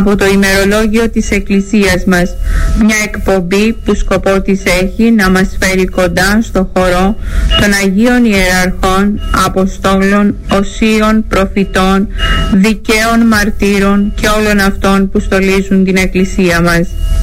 από το ημερολόγιο της Εκκλησίας μας, μια εκπομπή που σκοπό της έχει να μας φέρει κοντά στο χορό των Αγίων Ιεραρχών, Αποστόλων, Οσίων, Προφητών, Δικαίων Μαρτύρων και όλων αυτών που στολίζουν την Εκκλησία μας.